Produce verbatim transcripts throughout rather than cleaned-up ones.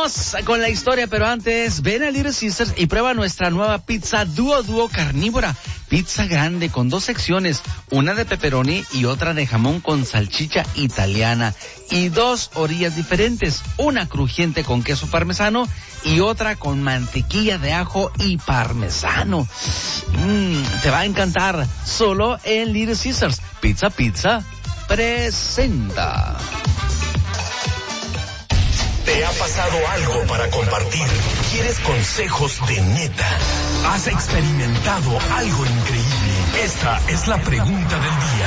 Vamos con la historia, pero antes, ven a Little Caesars y prueba nuestra nueva pizza Duo Duo carnívora. Pizza grande con dos secciones, una de pepperoni y otra de jamón con salchicha italiana. Y dos orillas diferentes, una crujiente con queso parmesano y otra con mantequilla de ajo y parmesano. Mm, te va a encantar, solo en Little Caesars. Pizza Pizza presenta. ¿Te ha pasado algo para compartir? ¿Quieres consejos de neta? ¿Has experimentado algo increíble? Esta es la pregunta del día.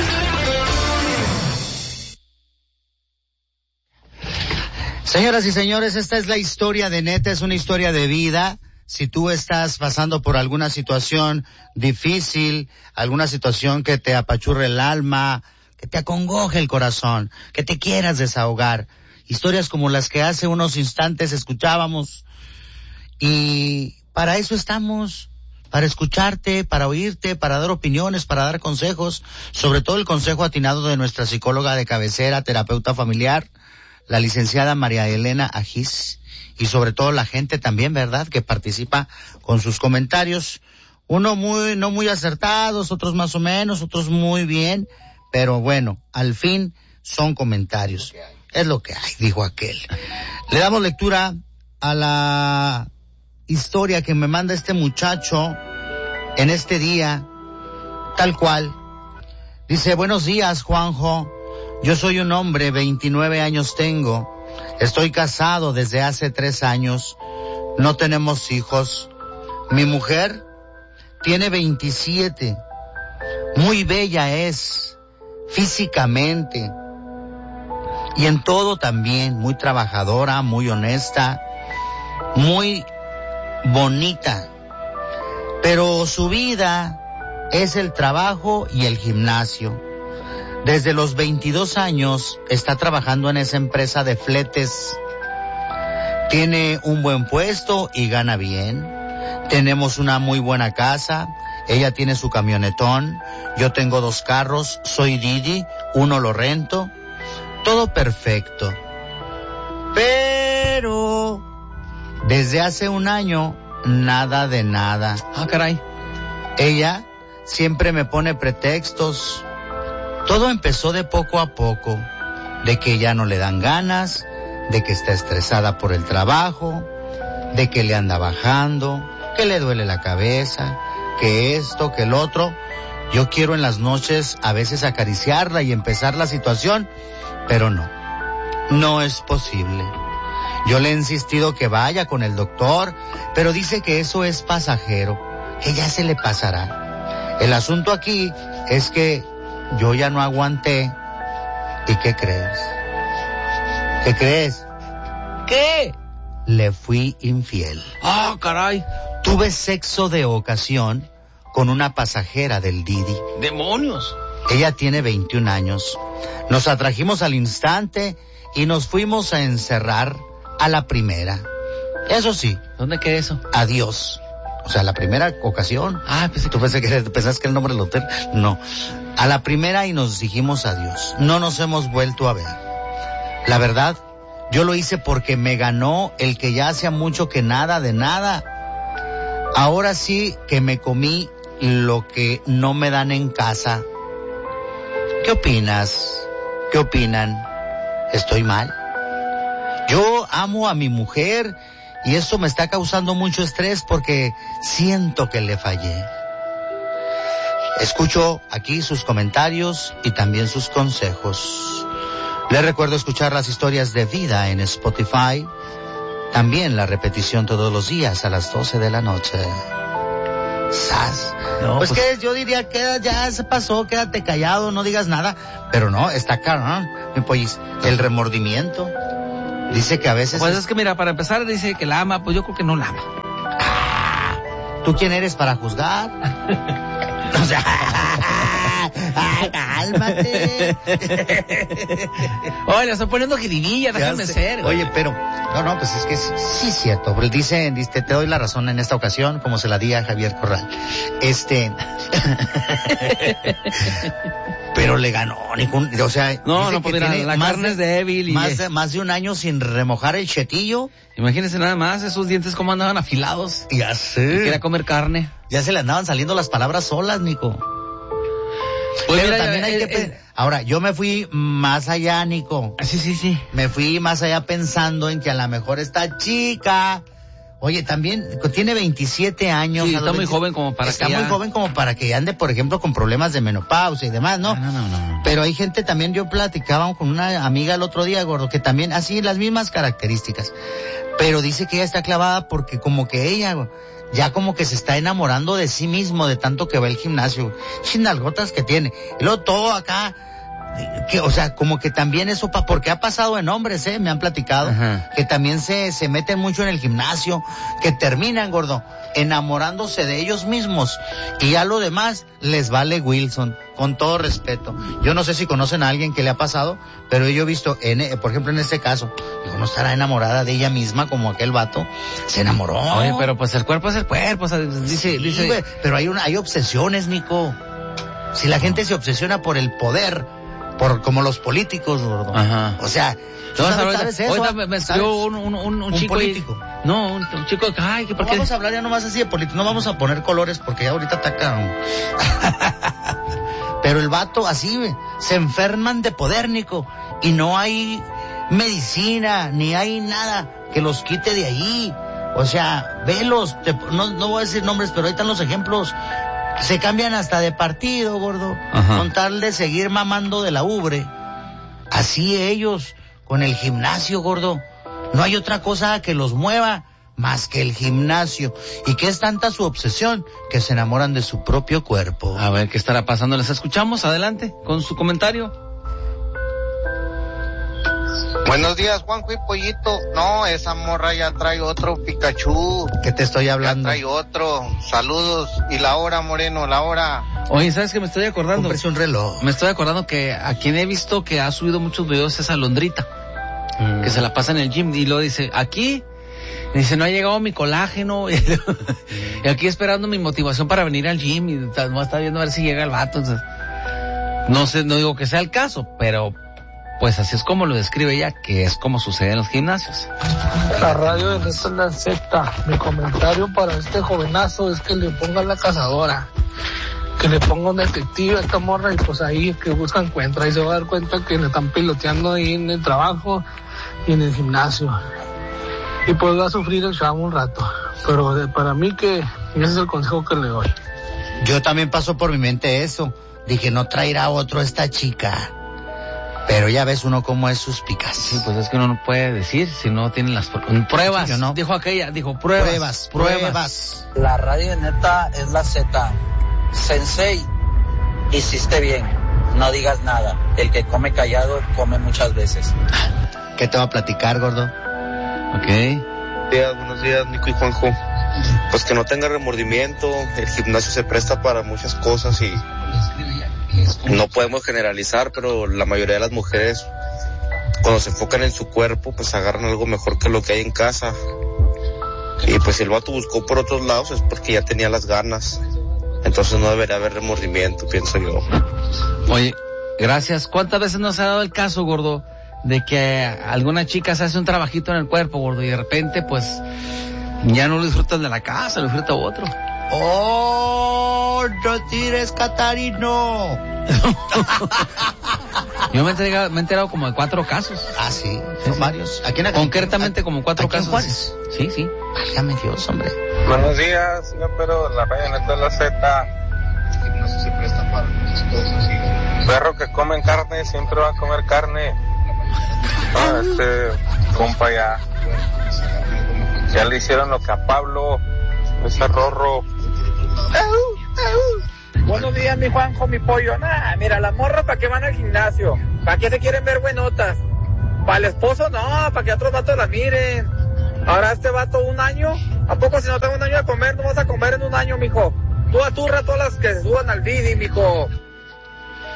Señoras y señores, esta es la historia de neta, es una historia de vida. Si tú estás pasando por alguna situación difícil, alguna situación que te apachurre el alma, que te acongoje el corazón, que te quieras desahogar, historias como las que hace unos instantes escuchábamos. Y para eso estamos, para escucharte, para oírte, para dar opiniones, para dar consejos, sobre todo el consejo atinado de nuestra psicóloga de cabecera, terapeuta familiar, la licenciada María Elena Agis, y sobre todo la gente también, ¿verdad?, que participa con sus comentarios. Uno muy, no muy acertados, otros más o menos, otros muy bien, pero bueno, al fin son comentarios. Es lo que hay, dijo aquel. Le damos lectura a la historia que me manda este muchacho en este día, tal cual. Dice: buenos días, Juanjo. Yo soy un hombre, veintinueve años tengo. Estoy casado desde hace tres años. No tenemos hijos. Mi mujer tiene veintisiete. Muy bella es, físicamente. Y en todo también, muy trabajadora, muy honesta, muy bonita. Pero su vida es el trabajo y el gimnasio. Desde los veintidós años está trabajando en esa empresa de fletes. Tiene un buen puesto y gana bien. Tenemos una muy buena casa. Ella tiene su camionetón. Yo tengo dos carros. Soy Didi. Uno lo rento. Todo perfecto. Pero desde hace un año, nada de nada. Ah, caray. Ella siempre me pone pretextos. Todo empezó de poco a poco, de que ya no le dan ganas, de que está estresada por el trabajo, de que le anda bajando, que le duele la cabeza, que esto, que el otro. Yo quiero en las noches a veces acariciarla y empezar la situación, pero no, no es posible. Yo le he insistido que vaya con el doctor, pero dice que eso es pasajero, que ya se le pasará. El asunto aquí es que yo ya no aguanté. ¿Y qué crees? ¿Qué crees? ¿Qué? Le fui infiel. Ah, caray. Tuve sexo de ocasión con una pasajera del Didi. ¡Demonios! Ella tiene veintiún años. Nos atrajimos al instante y nos fuimos a encerrar a la primera. Eso sí. ¿Dónde queda eso? Adiós. O sea, la primera ocasión. Ah, pensé ¿Tú pensé que, pensás que el nombre del hotel? No. A la primera y nos dijimos adiós. No nos hemos vuelto a ver. La verdad, yo lo hice porque me ganó el que ya hacía mucho que nada de nada. Ahora sí que me comí lo que no me dan en casa. ¿Qué opinas? ¿Qué opinan? ¿Estoy mal? Yo amo a mi mujer y eso me está causando mucho estrés porque siento que le fallé. Escucho aquí sus comentarios y también sus consejos. Les recuerdo escuchar las historias de vida en Spotify. También la repetición todos los días a las doce de la noche. ¡Sas! No, pues, pues que yo diría que ya se pasó, quédate callado, no digas nada. Pero no, está caro, ¿no? Mi pollis, el remordimiento. Dice que a veces... Pues es que mira, para empezar dice que la ama, pues yo creo que no la ama. Ah, ¿tú quién eres para juzgar? O sea... ah, cálmate. Oye, le estoy poniendo jiribilla, déjame ser. Oye, pero, no, no, pues es que sí, sí es cierto. Pero dice, dice, te doy la razón en esta ocasión, como se la di a Javier Corral. Este... Pero le ganó, ningún, o sea, no, no, pues mira, la carne es débil y más de, más de un año sin remojar el chetillo. Imagínense nada más esos dientes cómo andaban afilados. Ya sé. Y quería comer carne. Ya se le andaban saliendo las palabras solas, Nico. Pues pero mira, también hay eh, que eh, ahora, yo me fui más allá, Nico. Sí, sí, sí. Me fui más allá pensando en que a lo mejor esta chica, oye, también tiene veintisiete años. Sí, está muy joven como para está que muy ya... joven como para que ande, por ejemplo, con problemas de menopausia y demás, ¿no? No, no, no, no. Pero hay gente también, yo platicaba con una amiga el otro día, gordo, que también así las mismas características. Pero dice que ella está clavada porque como que ella ya como que se está enamorando de sí mismo de tanto que va al gimnasio. Chinalgotas que tiene. Y luego todo acá, que, o sea, como que también eso, pa, porque ha pasado en hombres, eh, me han platicado, ajá, que también se, se meten mucho en el gimnasio, que terminan, gordo, enamorándose de ellos mismos, y ya lo demás les vale Wilson, con todo respeto. Yo no sé si conocen a alguien que le ha pasado, pero yo he visto, en, por ejemplo, en este caso, digo, no estará enamorada de ella misma como aquel vato, se enamoró. Oye, pero pues el cuerpo es el cuerpo, o sea, dice, sí, dice... Güey, pero hay una, hay obsesiones, Nico. Si la gente se obsesiona por el poder, por como los políticos, gordo. Ajá. O sea, ¿tú sabes, sabes, sabes eso? Ahorita me, me escribió un, un, un, un chico. político. Y, no, un, un chico que, ay, que por no qué. Vamos a hablar ya nomás así de político, no vamos a poner colores porque ya ahorita atacan. Pero el vato así, güey, se enferman de poder, Nico, y no hay medicina, ni hay nada que los quite de ahí. O sea, velos, te, no, no voy a decir nombres, pero ahí están los ejemplos. Se cambian hasta de partido, gordo, ajá, con tal de seguir mamando de la ubre. Así ellos, con el gimnasio, gordo. No hay otra cosa que los mueva más que el gimnasio. Y que es tanta su obsesión que se enamoran de su propio cuerpo. A ver qué estará pasando. Les escuchamos, adelante, con su comentario. Buenos días, Juanjo y Pollito. No, esa morra ya trae otro Pikachu. ¿Qué te estoy hablando? Ya trae otro. Saludos. Y la hora, Moreno, la hora. Oye, ¿sabes qué me estoy acordando? Cómprese un reloj. Me estoy acordando que a quien he visto que ha subido muchos videos es a Londrita. Mm. Que se la pasa en el gym y lo dice, aquí, dice, no ha llegado mi colágeno. Y aquí esperando mi motivación para venir al gym y no está viendo a ver si llega el vato. Entonces, no sé, no digo que sea el caso, pero... pues así es como lo describe ella, que es como sucede en los gimnasios. La radio de Neta es la Z. Mi comentario para este jovenazo es que le ponga la cazadora, que le ponga un detective a esta morra y pues ahí que busca encuentra y se va a dar cuenta que le están piloteando ahí en el trabajo y en el gimnasio. Y pues va a sufrir el chavo un rato. Pero de, para mí que ese es el consejo que le doy. Yo también pasó por mi mente eso. Dije, no traerá otro esta chica. Pero ya ves uno cómo es suspicaz. Sí, pues es que uno no puede decir si no tiene las pruebas. Yo no. Dijo aquella, dijo pruebas. Pruebas, pruebas. pruebas. La radio de Neta es la Z. Sensei, hiciste bien. No digas nada. El que come callado come muchas veces. ¿Qué te va a platicar, gordo? Ok. Buenos días, buenos días, Nico y Juanjo. Pues que no tenga remordimiento. El gimnasio se presta para muchas cosas y... no podemos generalizar, pero la mayoría de las mujeres, cuando se enfocan en su cuerpo, pues agarran algo mejor que lo que hay en casa. Y pues si el vato buscó por otros lados es porque ya tenía las ganas. Entonces no debería haber remordimiento, pienso yo. Oye, gracias. ¿Cuántas veces nos ha dado el caso, gordo, de que alguna chica se hace un trabajito en el cuerpo, gordo, y de repente, pues, ya no lo disfrutas de la casa, lo disfruta otro? ¡Oh! ¡No tires, Catarino! Yo me he, enterado, me he enterado como de cuatro casos. Ah, sí, sí, son sí. varios. ¿Aquí en, Concretamente aquí, como cuatro aquí casos. En Juárez? Sí, sí. Válgame Dios, hombre. Buenos días, no, pero la radio Neta es la Z. No se presta para muchas cosas. Y... perro que comen carne siempre va a comer carne. Ah, este compa ya ya le hicieron lo que a Pablo, ese Rorro. Buenos días, mi Juanjo, mi pollo. Nah, mira, las morras, ¿para qué van al gimnasio? ¿Para qué se quieren ver buenotas? Para el esposo, no, para que otros vatos la miren. Ahora este vato un año, ¿a poco si no tengo un año de comer, no vas a comer en un año, mijo? Tú aturra a todas las que se suban al Didi, mijo.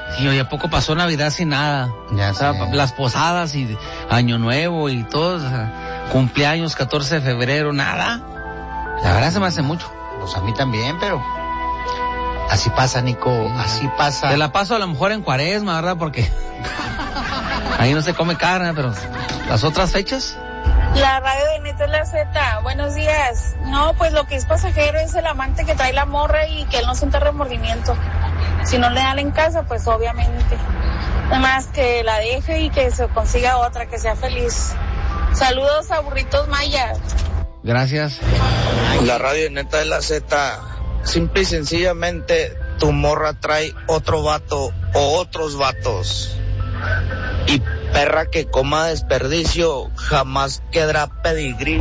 Sí, oye, ¿a poco pasó Navidad sin nada? Ya O sea, sé. las posadas y Año Nuevo y todo, o sea, cumpleaños catorce de febrero, nada. La verdad se me hace mucho. Pues a mí también, pero así pasa, Nico, así pasa. Te la paso a lo mejor en Cuaresma, ¿verdad? Porque ahí no se come carne, pero las otras fechas. La radio de Neta es la Z. Buenos días. No, pues lo que es pasajero es el amante que trae la morra y que él no siente remordimiento. Si no le dan en casa, pues obviamente. Además que la deje y que se consiga otra, que sea feliz. Saludos a Burritos Maya. Gracias. La radio de Neta es la Z. Simple y sencillamente tu morra trae otro vato o otros vatos. Y perra que coma desperdicio jamás quedará pedigrí.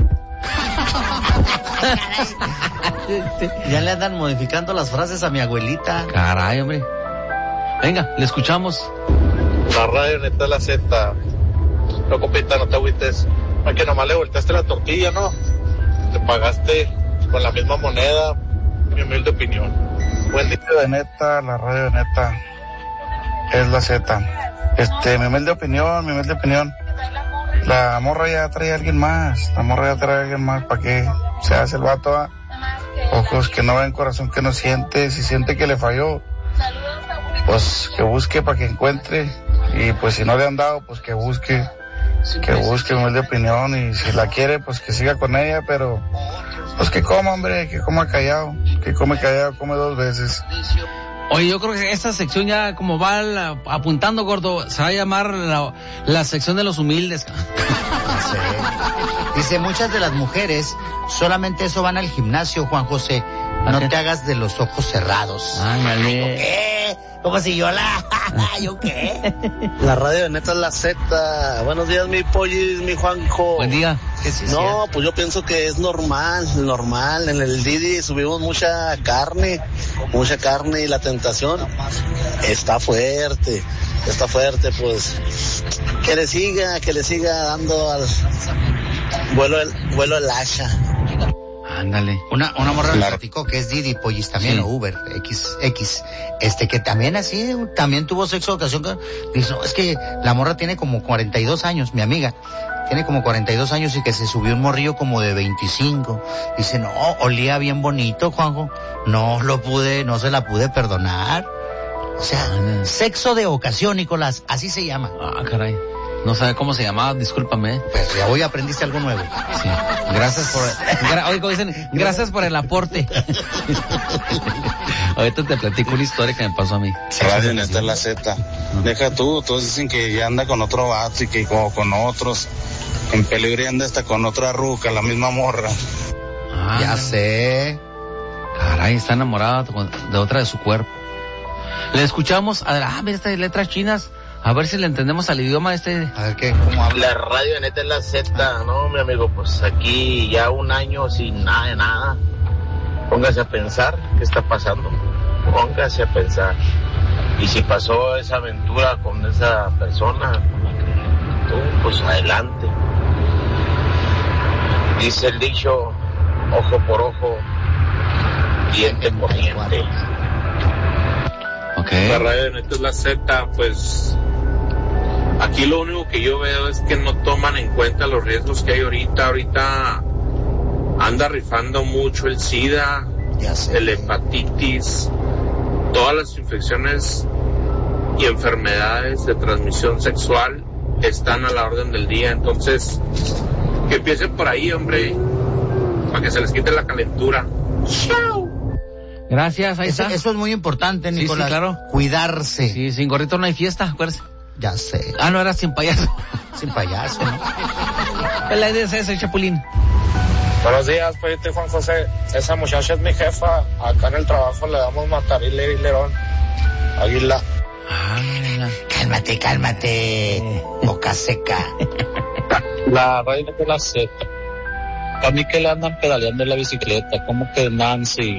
Ya le andan modificando las frases a mi abuelita. Caray, hombre. Venga, le escuchamos. La radio Neta es la Z. No, compita, no te agüites. A que nomás le volteaste la tortilla, ¿no? Te pagaste con la misma moneda. Mi humilde opinión. Buen día de Neta, la radio de Neta es la Z. Este, mi humilde opinión, mi humilde opinión. La morra ya trae a alguien más. La morra ya trae a alguien más. ¿Para qué se hace el vato? ¿Ah? Ojos que no ven, corazón que no siente. Si siente que le falló, pues que busque para que encuentre. Y pues si no le han dado, pues que busque. Que busque, mi humilde opinión. Y si la quiere, pues que siga con ella. Pero pues que coma, hombre, que coma callado. Que come callado, come dos veces. Oye, yo creo que esta sección ya como va la, apuntando, gordo, se va a llamar la, la sección de los humildes. Sí. Dice, muchas de las mujeres solamente eso van al gimnasio, Juan José. No te hagas de los ojos cerrados. Ándale. ¿Qué? ¿Cómo si yo la...? ¿Yo qué? La radio de Neta es la Z. Buenos días, mi pollis, mi Juanjo. Buen día. ¿Qué sí, No, cierto? pues yo pienso que es normal, normal. En el Didi subimos mucha carne, mucha carne y la tentación está fuerte, está fuerte, pues que le siga, que le siga dando al vuelo el, vuelo el asha. Ándale. Una, una morra me Claro. platicó que es Didi, Pollis también, Sí. o Uber, X, X, este, que también así, también tuvo sexo de ocasión, que dice, no, es que la morra tiene como cuarenta y dos años, mi amiga, tiene como cuarenta y dos años y que se subió un morrillo como de veinticinco, dice, no, olía bien bonito, Juanjo, no lo pude, no se la pude perdonar, o sea, Ah, sexo de ocasión, Nicolás, así se llama. Ah, caray. No sabe cómo se llamaba, discúlpame. Pues ya hoy aprendiste algo nuevo. Sí. Gracias por... Gra, oye, como dicen, gracias por el aporte. Ahorita te platico una historia que me pasó a mí. Radio Neta es la Z. Deja tú, todos dicen que ya anda con otro vato y que como con otros. En peligro y anda hasta con otra ruca, la misma morra. Ah, Ya sé. Caray, está enamorada de otra de su cuerpo. Le escuchamos, a ver, ah, mira estas letras chinas. A ver si le entendemos al idioma este. A ver qué, cómo habla. La radio de Neta es la Z, ¿no, mi amigo? Pues aquí ya un año sin nada de nada. Póngase a pensar qué está pasando. Póngase a pensar. Y si pasó esa aventura con esa persona, con la que tú, pues adelante. Dice el dicho, ojo por ojo, diente por diente. Ok. La radio de Neta es la Z, pues aquí lo único que yo veo es que no toman en cuenta los riesgos que hay ahorita. Ahorita anda rifando mucho el SIDA, Ya sé. el hepatitis, todas las infecciones y enfermedades de transmisión sexual están a la orden del día. Entonces, que empiecen por ahí, hombre, para que se les quite la calentura. Gracias, ahí Eso, está. eso es muy importante, Sí, sí, Nicolás. claro. Cuidarse. Sí, sin gorrito no hay fiesta, acuérdese. Ya sé. Ah, no, era sin payaso. Sin payaso, ¿no? La idea es esa, el Chapulín. Buenos días, Pedrito y Juan José. Esa muchacha es mi jefa. Acá en el trabajo le damos matarile y lerón. Águila. Ah, mira. Cálmate, cálmate. Boca seca. La radio de la Z. Para mí que le andan pedaleando en la bicicleta, como que Nancy.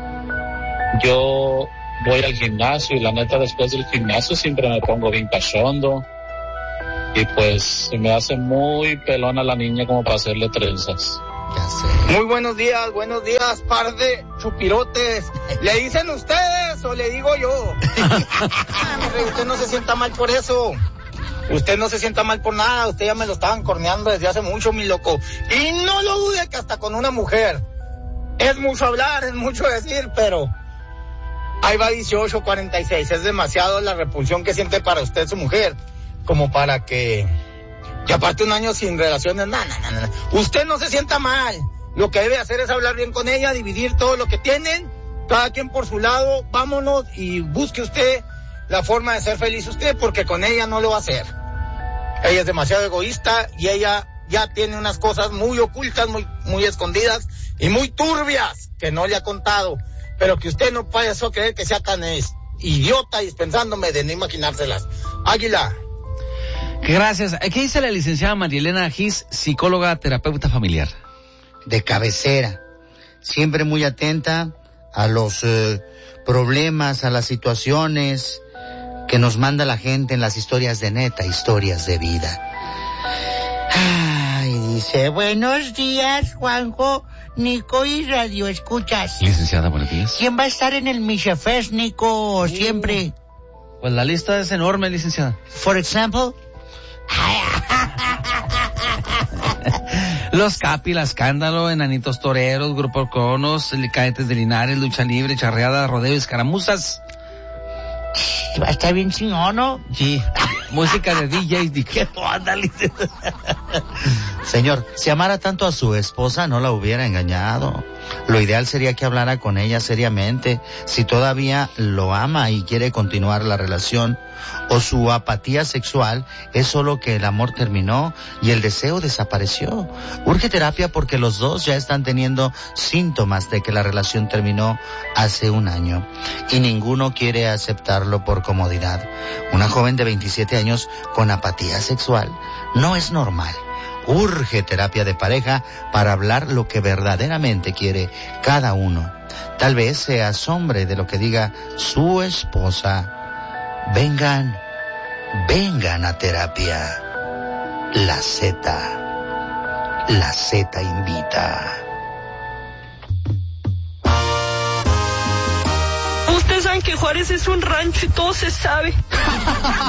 Yo voy al gimnasio y la neta después del gimnasio siempre me pongo bien cachondo. Y pues se me hace muy pelona la niña como para hacerle trenzas. Ya sé. Muy buenos días, buenos días, par de chupirotes. ¿Le dicen ustedes o le digo yo? Usted no se sienta mal por eso. Usted no se sienta mal por nada. Usted ya me lo estaban corneando desde hace mucho, mi loco. Y no lo dude que hasta con una mujer. Es mucho hablar, es mucho decir, pero ahí va dieciocho cuarenta y seis. Es demasiado la repulsión que siente para usted su mujer, como para que... Y aparte un año sin relaciones, no, no, no, no. Usted no se sienta mal. Lo que debe hacer es hablar bien con ella, dividir todo lo que tienen, cada quien por su lado, vámonos y busque usted la forma de ser feliz usted, porque con ella no lo va a hacer. Ella es demasiado egoísta y ella ya tiene unas cosas muy ocultas, muy, muy escondidas y muy turbias que no le ha contado, pero que usted no puede eso creer que sea tan es, idiota dispensándome de no imaginárselas. Águila. Gracias. ¿Qué dice la licenciada Marielena Gis, psicóloga, terapeuta familiar? De cabecera, siempre muy atenta a los eh, problemas, a las situaciones que nos manda la gente en las historias de Neta, historias de vida. Ay, dice, buenos días, Juanjo, Nico y Radio Escuchas. Licenciada, buenos días. ¿Quién va a estar en el Michefest, Nico, uh, siempre? Pues la lista es enorme, licenciada. For example... Los Capi, La Escándalo, Enanitos Toreros, Grupo Cronos, Cadetes de Linares, Lucha Libre, Charreada, Rodeo y Escaramuzas. Va a estar bien chingón, ¿no? Sí. Música de D Js, ¿de qué onda, licenciada? Señor, si amara tanto a su esposa, no la hubiera engañado. Lo ideal sería que hablara con ella seriamente, si todavía lo ama y quiere continuar la relación, o su apatía sexual es solo que el amor terminó y el deseo desapareció. Urge terapia porque los dos ya están teniendo síntomas de que la relación terminó hace un año y ninguno quiere aceptarlo por comodidad. Una joven de veintisiete años con apatía sexual no es normal. Urge terapia de pareja para hablar lo que verdaderamente quiere cada uno. Tal vez se asombre de lo que diga su esposa. Vengan, vengan a terapia. La Z, la Z invita. Ustedes saben que Juárez es un rancho y todo se sabe.